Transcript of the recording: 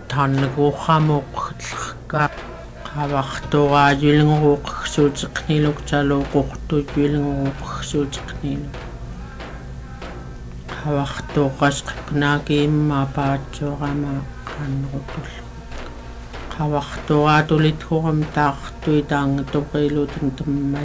тарнагуухамооққиллерка qavaqtuuraayulinguruuqqsuutiqniluk taluuqortuut yulinguruuqqsuutiqniluk qavaqtuuqqasqipnaakiimmaa paatsuurama qaannerutullu qavaqtuuraatulithuram taaqartui taangatuqiluten tamma